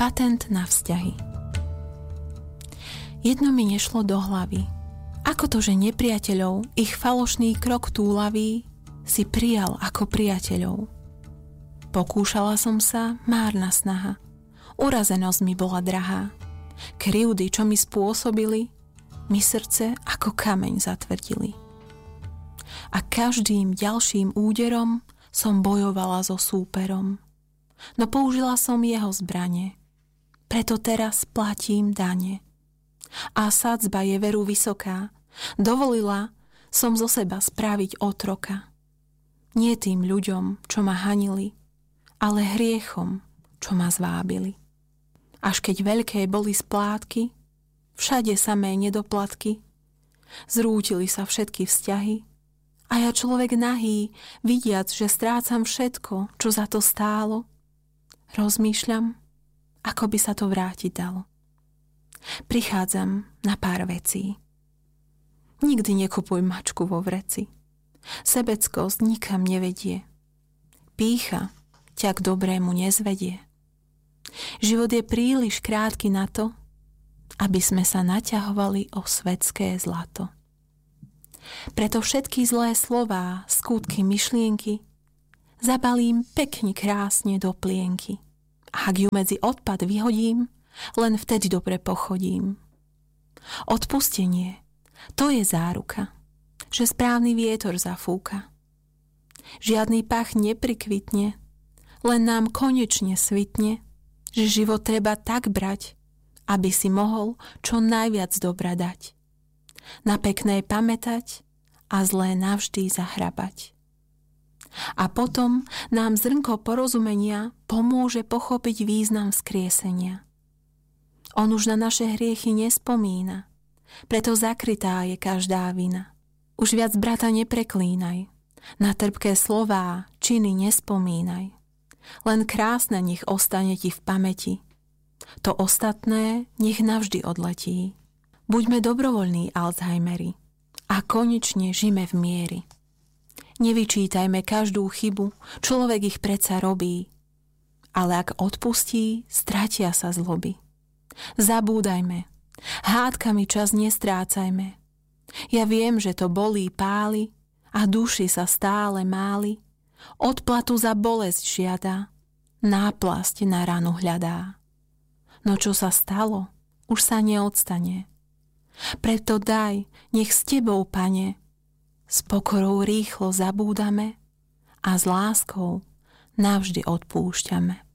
Patent na vzťahy. Jedno mi nešlo do hlavy. Ako to, že nepriateľov, ich falošný krok túlavý si prijal ako priateľov? Pokúšala som sa, márna snaha. Urazenosť mi bola drahá. Krivdy, čo mi spôsobili, mi srdce ako kameň zatvrdili. A každým ďalším úderom som bojovala so súperom. No použila som jeho zbrane. Preto teraz platím dane. A sadzba je veru vysoká. Dovolila som zo seba spraviť otroka. Nie tým ľuďom, čo ma hanili, ale hriechom, čo ma zvábili. Až keď veľké boli splátky, všade samé nedoplatky, zrútili sa všetky vzťahy a ja človek nahý, vidiac, že strácam všetko, čo za to stálo, rozmýšľam, ako by sa to vrátiť dalo. Prichádzam na pár vecí. Nikdy nekupuj mačku vo vreci. Sebeckosť nikam nevedie. Pýcha ťa k dobrému nezvedie. Život je príliš krátky na to, aby sme sa naťahovali o svetské zlato. Preto všetky zlé slová, skutky, myšlienky zabalím pekne krásne do plienky. A ak ju medzi odpad vyhodím, len vtedy dobre pochodím. Odpustenie, to je záruka, že správny vietor zafúka. Žiadny pach neprikvitne, len nám konečne svitne, že život treba tak brať, aby si mohol čo najviac dobra dať. Na pekné pamätať a zlé navždy zahrabať. A potom nám zrnko porozumenia pomôže pochopiť význam vzkriesenia. On už na naše hriechy nespomína, preto zakrytá je každá vina. Už viac brata nepreklínaj, na trpké slová, činy nespomínaj. Len krásne nech ostane ti v pamäti. To ostatné nech navždy odletí. Buďme dobrovoľní Alzheimeri a konečne žime v miery. Nevyčítajme každú chybu, človek ich predsa robí. Ale ak odpustí, stratia sa zloby. Zabúdajme, hádkami čas nestrácajme. Ja viem, že to bolí, páli a duši sa stále máli. Odplatu za bolesť žiada, náplasť na ranu hľadá. No čo sa stalo, už sa neodstane. Preto daj, nech s tebou, Pane, s pokorou rýchlo zabúdame a s láskou navždy odpúšťame.